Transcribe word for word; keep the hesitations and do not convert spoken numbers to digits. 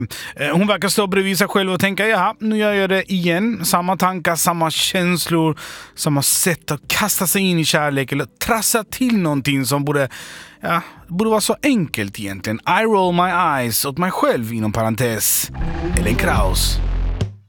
Hon verkar stå bredvid sig själv och tänka, ja, nu gör jag det igen. Samma tankar, samma känslor, samma sätt att kasta sig in i kärlek eller trassa till någonting som borde, ja, borde vara så enkelt egentligen. I roll my eyes åt mig själv inom parentes. Ellen Kraus.